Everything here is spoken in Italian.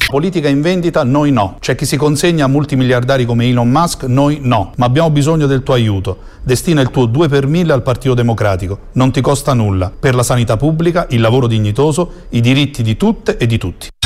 Politica in vendita, noi no. C'è chi si consegna a multimiliardari come Elon Musk, noi no. Ma abbiamo bisogno del tuo aiuto. Destina il tuo 2 per 1000 al Partito Democratico. Non ti costa nulla. Per la sanità pubblica, il lavoro dignitoso, i diritti di tutte e di tutti.